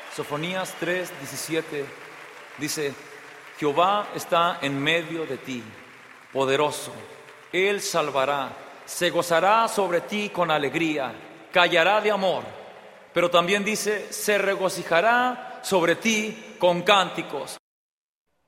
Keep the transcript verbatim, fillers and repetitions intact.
Sofonías tres, diecisiete dice: Jehová está en medio de ti, poderoso, Él salvará, se gozará sobre ti con alegría, callará de amor. Pero también dice: se regocijará sobre ti con cánticos.